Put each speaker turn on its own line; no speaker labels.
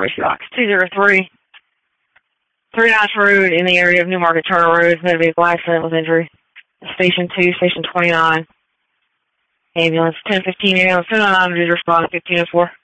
Rescue Box 203. 39th Road in the area of Newmarket Charter Road. Motor vehicle accident with injury. Station 2, Station 29. Ambulance 10:15 a.m. 709 to respond 1504.